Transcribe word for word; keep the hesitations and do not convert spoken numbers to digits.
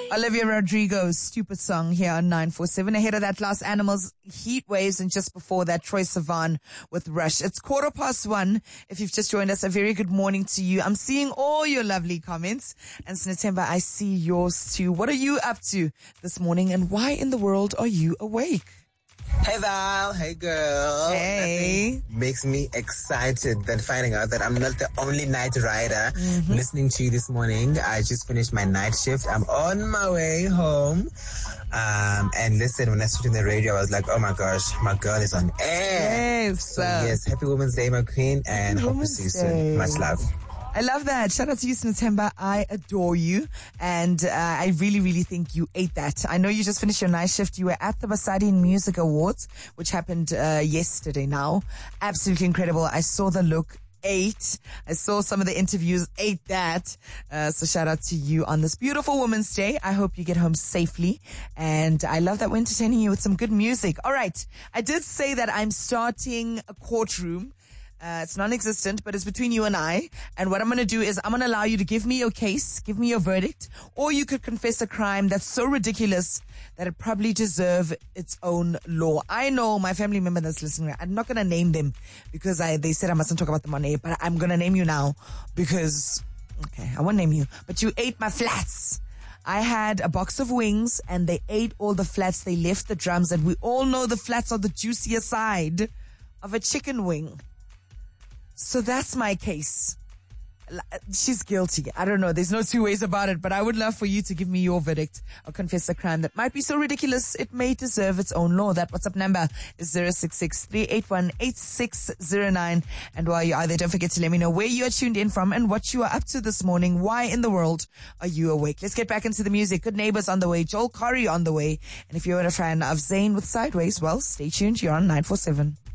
Olivia Rodrigo's Stupid Song here on nine four seven. Ahead of that, Lost Animals, Heat Waves, and just before that, Troye Sivan with Rush. It's quarter past one. If you've just joined us, a very good morning to you. I'm seeing all your lovely comments. And Snetemba, I see yours too. What are you up to this morning, and why in the world are you awake? Hey Val, hey girl. Hey. Nothing makes me excited than finding out that I'm not the only night rider mm-hmm. listening to you this morning. I just finished my night shift. I'm on my way home. Um, and listen, when I switched on the radio, I was like, oh my gosh, my girl is on air. Yes. So yes, happy Women's Day, my queen, and hope to see you soon. Much love. I love that. Shout out to you, Snetemba. I adore you. And uh, I really, really think you ate that. I know you just finished your night shift. You were at the Basadi Music Awards, which happened uh, yesterday now. Absolutely incredible. I saw the look. Ate. I saw some of the interviews. Ate that. Uh, so shout out to you on this beautiful Women's Day. I hope you get home safely. And I love that we're entertaining you with some good music. All right. I did say that I'm starting a courtroom. Uh, it's non-existent, but it's between you and I. And what I'm going to do is I'm going to allow you to give me your case, give me your verdict, or you could confess a crime that's so ridiculous that it probably deserves its own law. I know my family member that's listening. I'm not going to name them because I they said I mustn't talk about them on air, but I'm going to name you now because, okay, I won't name you, but you ate my flats. I had a box of wings and they ate all the flats. They left the drums, and we all know the flats are the juicier side of a chicken wing. So that's my case. She's guilty. I don't know. There's no two ways about it, but I would love for you to give me your verdict or confess a crime that might be so ridiculous it may deserve its own law. That WhatsApp number is zero six six, three eight one, eight six zero nine. And while you're out there, don't forget to let me know where you are tuned in from and what you are up to this morning. Why in the world are you awake? Let's get back into the music. Good Neighbors on the way. Joel Corey on the way. And if you're a fan of Zayn with Sideways, well, stay tuned. You're on nine four seven.